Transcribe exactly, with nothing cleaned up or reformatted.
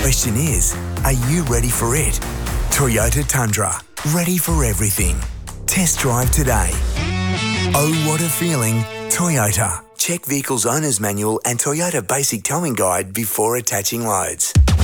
Question is, are you ready for it? Toyota Tundra, ready for everything. Test drive today. Oh, what a feeling, Toyota. Check Vehicle's Owner's Manual and Toyota Basic Towing Guide before attaching loads.